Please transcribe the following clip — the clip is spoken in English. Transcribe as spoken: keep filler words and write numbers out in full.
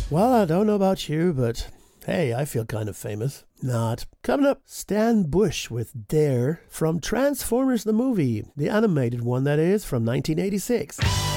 Well, I don't know about you, but hey, I feel kind of famous. Not. Coming up, Stan Bush with Dare from Transformers the movie, the animated one that is, from nineteen eighty-six.